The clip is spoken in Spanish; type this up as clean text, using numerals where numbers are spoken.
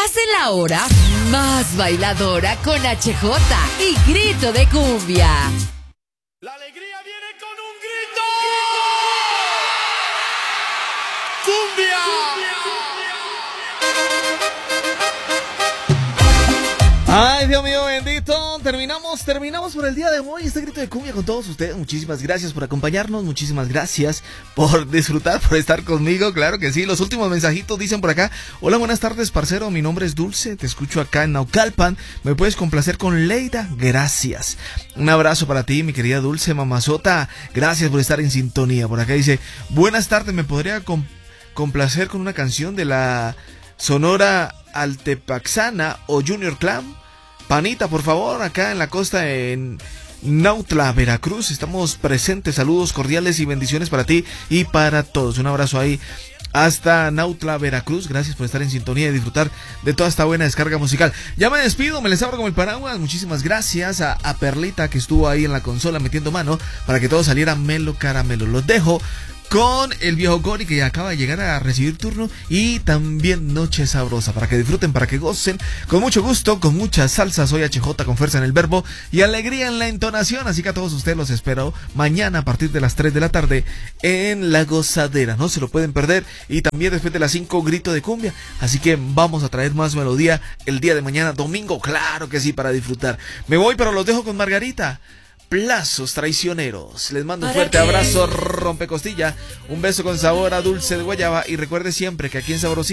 Estás en la hora más bailadora con HJ y grito de cumbia. La alegría viene con un grito. ¡Cumbia! Ay, Dios mío bendito, terminamos por el día de hoy este grito de cumbia con todos ustedes. Muchísimas gracias por acompañarnos, muchísimas gracias por disfrutar, por estar conmigo, claro que sí. Los últimos mensajitos dicen por acá: hola, buenas tardes, parcero, mi nombre es Dulce, te escucho acá en Naucalpan, me puedes complacer con Leida, gracias. Un abrazo para ti, mi querida Dulce, mamazota, gracias por estar en sintonía. Por acá dice: buenas tardes, me podría complacer con una canción de la Sonora Altepaxana o Junior Clan. Panita, por favor, acá en la costa en Nautla, Veracruz. Estamos presentes, saludos cordiales y bendiciones para ti y para todos. Un abrazo ahí hasta Nautla, Veracruz. Gracias por estar en sintonía y disfrutar de toda esta buena descarga musical. Ya me despido, me les abro como el paraguas. Muchísimas gracias a Perlita, que estuvo ahí en la consola metiendo mano para que todo saliera melo caramelo. Los dejo con el viejo Gori, que acaba de llegar a recibir turno, y también Noche Sabrosa, para que disfruten, para que gocen, con mucho gusto, con mucha salsa. Soy HJ, con fuerza en el verbo y alegría en la entonación, así que a todos ustedes los espero mañana a partir de las 3 de la tarde en La Gozadera, no se lo pueden perder, y también después de las 5 grito de cumbia, así que vamos a traer más melodía el día de mañana, domingo, claro que sí, para disfrutar. Me voy, pero los dejo con Margarita, Plazos Traicioneros. Les mando un fuerte abrazo, rompecostilla, un beso con sabor a dulce de guayaba, y recuerde siempre que aquí en Sabrosito